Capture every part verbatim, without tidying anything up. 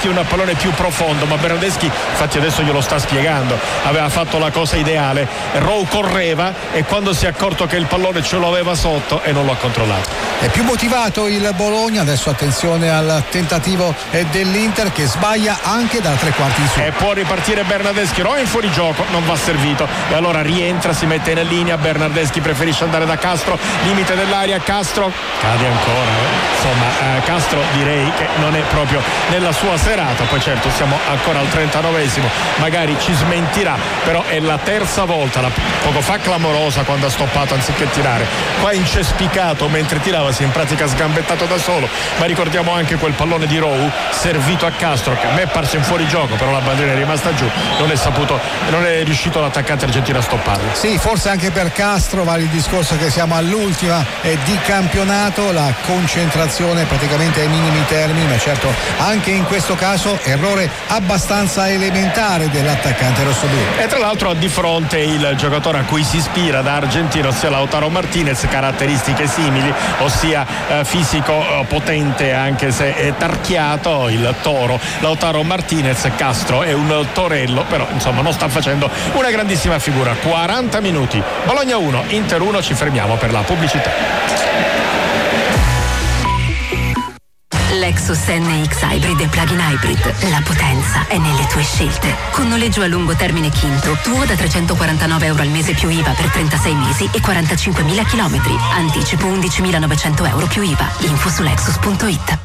Bernardeschi un pallone più profondo, ma Bernardeschi infatti adesso glielo sta spiegando, aveva fatto la cosa ideale, Rowe correva e quando si è accorto che il pallone ce lo aveva sotto e non lo ha controllato. È più motivato il Bologna, adesso attenzione al tentativo dell'Inter che sbaglia anche da tre quarti in su. E può ripartire Bernardeschi, Rowe in fuorigioco, non va servito e allora rientra, si mette in linea, Bernardeschi preferisce andare da Castro, limite dell'area, Castro cade ancora, eh. insomma eh, Castro direi che non è proprio nella sua serata, poi certo siamo ancora al trentanovesimo, magari ci smentirà, però è la terza volta, la, poco fa clamorosa quando ha stoppato anziché tirare, qua incespicato mentre tirava, si è in pratica sgambettato da solo, ma ricordiamo anche quel pallone di Rowe servito a Castro che a me è parso in fuorigioco, però la bandiera è rimasta giù, non è saputo, non è riuscito l'attaccante argentino a stopparla. Sì, forse anche per Castro vale il discorso che siamo all'ultima eh, di campionato, la concentrazione praticamente ai minimi termini, ma certo anche in questo caso errore abbastanza elementare dell'attaccante rossoblu. E tra l'altro ha di fronte il giocatore a cui si ispira da argentino, ossia Lautaro Martinez, caratteristiche simili, ossia eh, fisico eh, potente anche se è tarchiato, il toro Lautaro Martinez. Castro è un torello, però insomma non sta facendo una grandissima figura. quaranta minuti, Bologna uno, Inter uno, ci fermiamo per la pubblicità. Lexus N X Hybrid e Plug-in Hybrid. La potenza è nelle tue scelte. Con noleggio a lungo termine Quinto, tuo da trecentoquarantanove euro al mese più I V A per trentasei mesi e quarantacinquemila chilometri. Anticipo undicimilanovecento euro più I V A. Info su lexus punto it.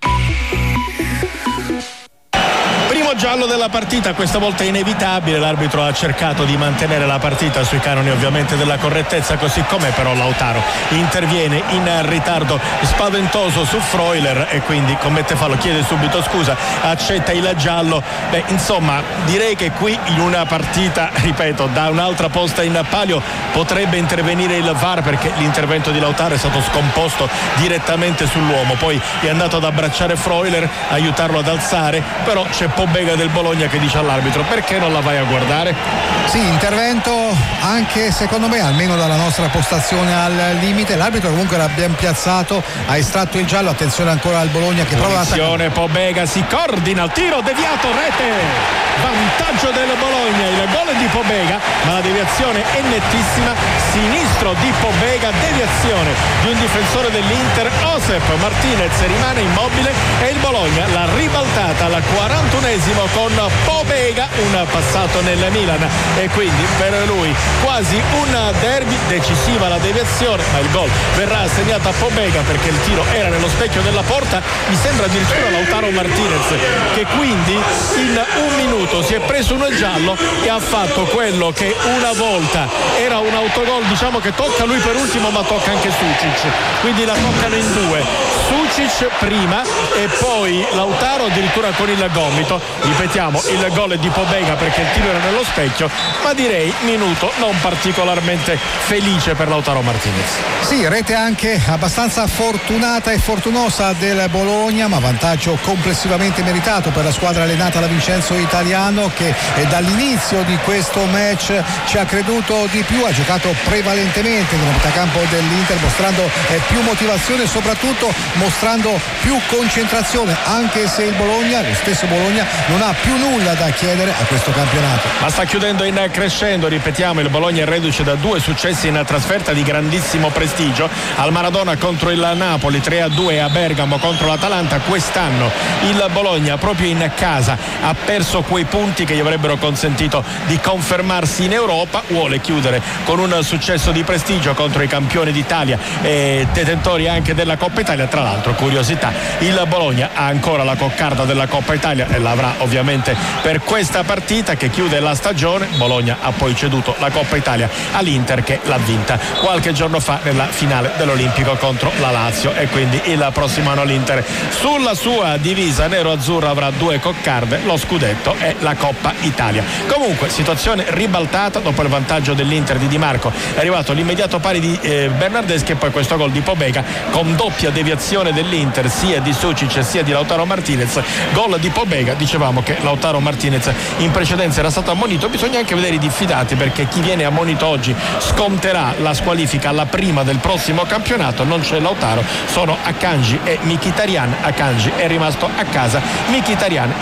Giallo della partita, questa volta è inevitabile, l'arbitro ha cercato di mantenere la partita sui canoni ovviamente della correttezza, così com'è, però Lautaro interviene in ritardo spaventoso su Freuler e quindi commette fallo, chiede subito scusa, accetta il giallo. Beh, insomma, direi che qui in una partita, ripeto, da un'altra posta in palio potrebbe intervenire il V A R, perché l'intervento di Lautaro è stato scomposto direttamente sull'uomo, poi è andato ad abbracciare Freuler, aiutarlo ad alzare, però c'è Pobega del Bologna che dice all'arbitro: perché non la vai a guardare? Sì, intervento anche secondo me, almeno dalla nostra postazione al limite. L'arbitro comunque l'ha ben piazzato, ha estratto il giallo. Attenzione ancora al Bologna che prova attenzione, Pobega si coordina, il tiro deviato, rete, vantaggio del Bologna, il gol di Pobega, ma la deviazione è nettissima, sinistro di Pobega, deviazione di un difensore dell'Inter, Josep Martinez rimane immobile e il Bologna l'ha ribaltata al quarantunesimo con Pobega, un passato nel Milan e quindi per lui quasi un derby, decisiva la deviazione, ma il gol verrà assegnato a Pobega perché il tiro era nello specchio della porta, mi sembra addirittura Lautaro Martinez che quindi in un minuto si è preso un giallo e ha fatto quello che una volta era un autogol, diciamo che tocca lui per ultimo ma tocca anche Sucic, quindi la toccano in due, Sucic prima e poi Lautaro addirittura con il gomito. Ripetiamo, il gol è di Pobega perché il tiro era nello specchio, ma direi minuto non particolarmente felice per Lautaro Martinez. Sì, rete anche abbastanza fortunata e fortunosa del Bologna, ma vantaggio complessivamente meritato per la squadra allenata da Vincenzo Italiano, che dall'inizio di questo match ci ha creduto di più, ha giocato prevalentemente nella metà campo dell'Inter, mostrando più motivazione e soprattutto mostrando più concentrazione, anche se il Bologna, lo stesso Bologna, non ha più nulla da chiedere a questo campionato. Ma sta chiudendo in crescendo, ripetiamo, il Bologna è reduce da due successi in trasferta di grandissimo prestigio, al Maradona contro il Napoli, tre a due a Bergamo contro l'Atalanta. Quest'anno il Bologna proprio in casa ha perso quei punti che gli avrebbero consentito di confermarsi in Europa, vuole chiudere con un successo di prestigio contro i campioni d'Italia e detentori anche della Coppa Italia. Tra l'altro, curiosità, il Bologna ha ancora la coccarda della Coppa Italia e l'avrà ovviamente per questa partita che chiude la stagione. Bologna ha poi ceduto la Coppa Italia all'Inter che l'ha vinta qualche giorno fa nella finale dell'Olimpico contro la Lazio e quindi il prossimo anno l'Inter sulla sua divisa nero-azzurra avrà due coccarde, lo scudetto e la Coppa Italia. Comunque situazione ribaltata dopo il vantaggio dell'Inter di Di Marco, è arrivato l'immediato pari di eh, Bernardeschi e poi questo gol di Pobega con doppia deviazione dell'Inter sia di Sucic sia di Lautaro Martinez. Gol di Pobega, dicevamo che Lautaro Martinez in precedenza era stato ammonito, bisogna anche vedere i diffidati perché chi viene ammonito oggi sconterà la squalifica alla prima del prossimo campionato. Non c'è Lautaro, sono Akanji e Mkhitaryan. Akanji è rimasto a casa, Mkhitaryan